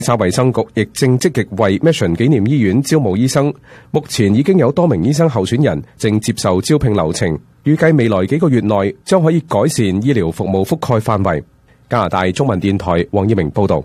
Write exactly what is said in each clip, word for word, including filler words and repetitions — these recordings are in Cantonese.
沙衛生局亦正積極為 Mission 紀念醫院招募醫生，目前已經有多名醫生候選人正接受招聘流程，預計未來幾個月內將可以改善醫療服務覆蓋範圍。加拿大中文電台黃耀明報道。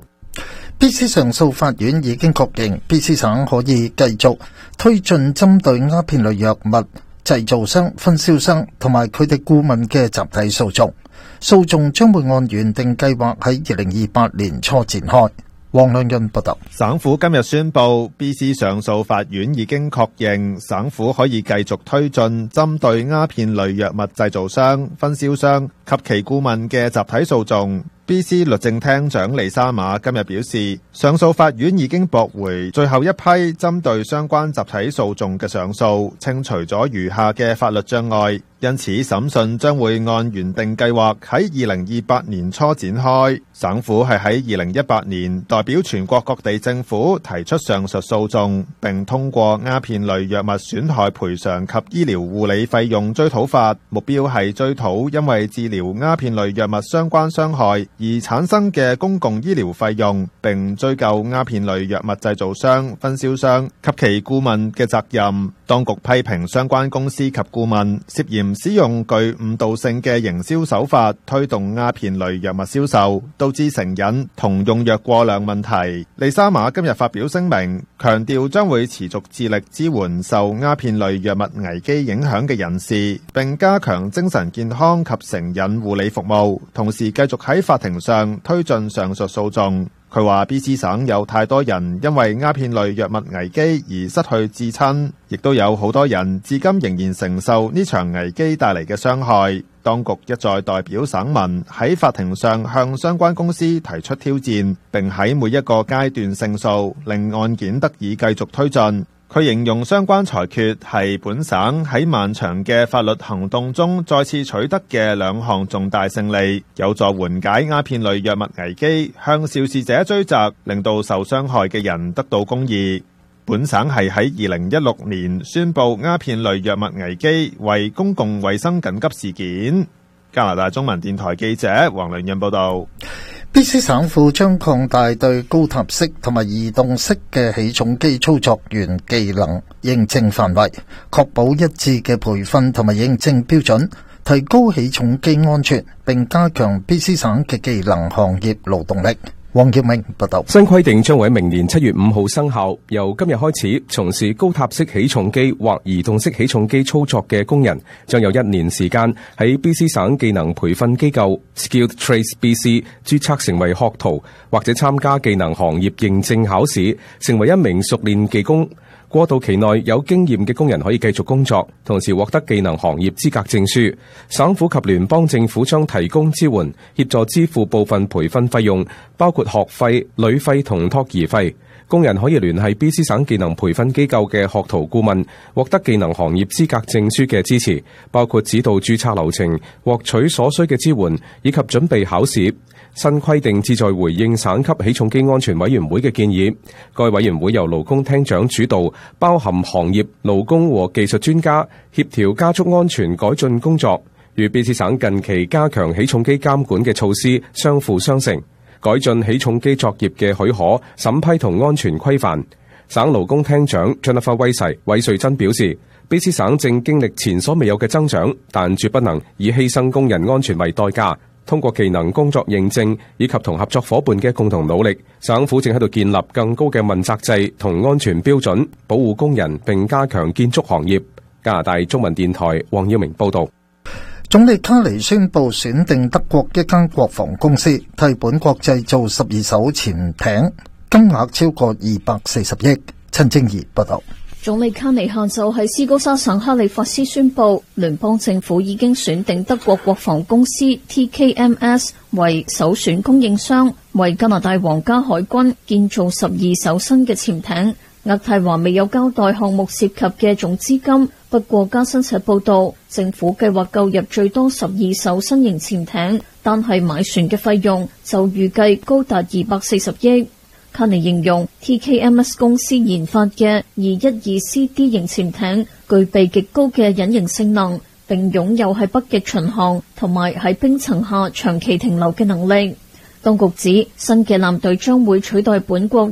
B C 上訴法院已經確認 B C 省可以繼續推進針對鴉片類藥物製造商、分銷商同埋佢哋顧問嘅集體訴訟，訴訟將會按原定計劃喺二零二八年初展開。黃亮欣報道。 省府今日宣布 B C 上訴法院已經確認省府可以繼續推進針對鴉片類藥物製造商、分銷商及其顧問嘅集體訴訟。B C 律政廳長利沙馬今日表示，上訴法院已經駁回最後一批針對相關集體訴訟嘅上訴，清除咗餘下嘅法律障礙，因此審訊將會按原定計劃喺二零二八年初展開。省府係喺二零一八年代表全國各地政府提出上述訴訟，並通過鴉片類藥物損害賠償及醫療護理費用追討法，目標係追討因為治療鴉片類藥物相關傷害而產生嘅公共醫療費用，並追究鴉片類藥物製造商、分銷商及其顧問嘅責任。當局批評相關公司及顧問涉嫌使用具誤導性嘅營銷手法推動鴉片類藥物銷售，導致成癮同用藥過量問題。利沙馬今日發表聲明，強調將會持續致力支援受鴉片類藥物危機影響嘅人士，並加強精神健康及成癮護理服務，同時繼續喺法庭上推進上述訴訟。佢話 B C 省有太多人因為鴉片類藥物危機而失去至親，亦都有好多人至今仍然承受呢場危機帶嚟嘅傷害。當局一再代表省民喺法庭上向相關公司提出挑戰，並喺每一個階段勝訴，令案件得以繼續推進。佢形容相關裁決係本省喺漫長嘅法律行動中再次取得嘅兩項重大勝利，有助緩解鴉片類藥物危機，向肇事者追責，令到受傷害嘅人得到公義。本省係喺二零一六年宣布鴉片類藥物危機為公共衛生緊急事件。加拿大中文電台記者黃良印報道。 B C 省府將擴大對高塔式同埋移動式嘅起重機操作員技能認證範圍，確保一致嘅培訓同埋認證標準，提高起重機安全，並加強 B C 省嘅技能行業勞動力。黃耀明報道。 新規定將會喺明年七月五號生效，由今日開始，從事高塔式起重機或移動式起重機操作嘅工人，將有一年時間喺 B C 省技能培訓機構 Skilled Trades B C 註冊成為學徒，或者參加技能行業認證考試，成為一名熟練技工。過渡期內有經驗嘅工人可以繼續工作，同時獲得技能行業資格證書。省府及聯邦政府將提供支援，協助支付部分培訓費用，包括學費、旅費同托兒費。工人可以聯繫 B C 省技能培訓機構嘅學徒顧問，獲得技能行業資格證書嘅支持，包括指導註冊流程、獲取所需嘅支援以及準備考試。新規定旨在回應省級起重機安全委員會嘅建議。該委員會由勞工廳長主導，包含行業、勞工和技術專家，協調加速安全改進工作，與 B C 省近期加強起重機監管嘅措施相輔相成，改進起重機作業嘅許可、審批同安全規範。省勞工廳長 Jennifer 威世韋瑞珍表示， B C 省正經歷前所未有嘅增長，但絕不能以犧牲工人安全為代價。通過技能工作認證以及同合作夥伴嘅共同努力，省府正喺度建立更高嘅問責制同安全標準，保護工人並加強建築行業。加拿大中文電台黃耀明報道。 總理卡尼宣布選定德國一間國防公司替本國製造十二艘潛艇，金額超過二百四十億。陳正儀報道。 總理卡尼下晝喺斯高沙省哈利法斯宣布，聯邦政府已經選定德國國防公司 T K M S 為首選供應商，為加拿大皇家海軍建造十二艘新嘅潛艇。渥太華未有交代項目涉及嘅總資金，不過加新社報道，政府計劃購入最多十二艘新型潛艇，但係買船嘅費用就預計高達二百四十億。卡尼形容 T K M S 公司研發嘅二一二 C D 型潛艇具備極高嘅隱形性能，並擁有喺北極巡航同埋喺冰層下長期停留嘅能力。當局指新嘅艦隊將會取代本國